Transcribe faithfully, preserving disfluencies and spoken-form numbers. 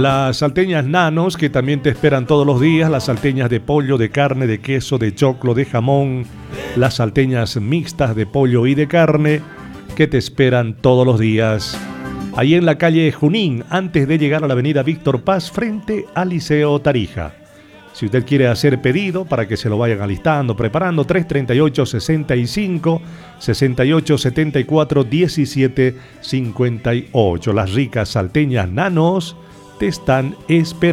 Las salteñas nanos que también te esperan todos los días, las salteñas de pollo, de carne, de queso, de choclo, de jamón, las salteñas mixtas de pollo y de carne que te esperan todos los días. Ahí en la calle Junín, antes de llegar a la avenida Víctor Paz, frente al Liceo Tarija. Si usted quiere hacer pedido para que se lo vayan alistando, preparando, tres treinta y ocho, sesenta y cinco, sesenta y ocho, setenta y cuatro, diecisiete, cincuenta y ocho. Las ricas salteñas nanos te están esperando.